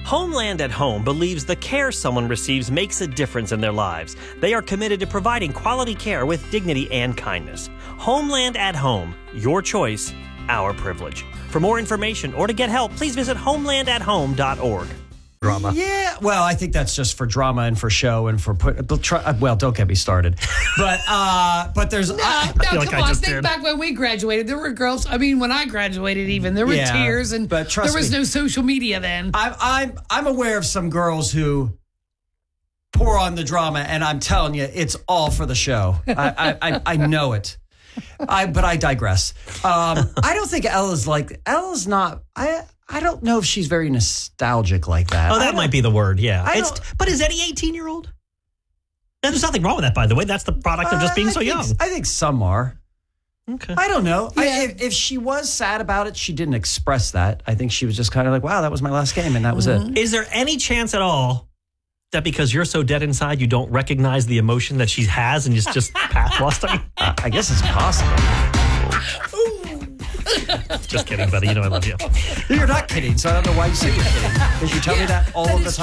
Homeland at Home believes the care someone receives makes a difference in their lives. They are committed to providing quality care with dignity and kindness. Homeland at Home, your choice, our privilege. For more information or to get help, please visit homelandathome.org. Drama. Yeah, well, I think that's just for drama and for show and for well, don't get me started. But there's No, feel like come I on. just Think did. back when we graduated. There were girls. I mean, when I graduated, even there were Yeah, tears, and but trust there was me. no social media then. I'm aware of some girls who pour on the drama, and I'm telling you, it's all for the show. I know it. But I digress. I don't think Ella's not. I don't know if she's very nostalgic like that. Oh, that might be the word, yeah. I But is Eddie 18-year-old? There's nothing wrong with that, by the way. That's the product of just being so young. I think some are. Okay. I don't know. Yeah. If she was sad about it, she didn't express that. I think she was just kind of like, wow, that was my last game, and that was it. Is there any chance at all that because you're so dead inside, you don't recognize the emotion that she has and just path lost on you? I guess it's possible. Just kidding, buddy. You know I love you. You're not kidding, so I don't know why you say you're kidding. Because you tell me that all of the time.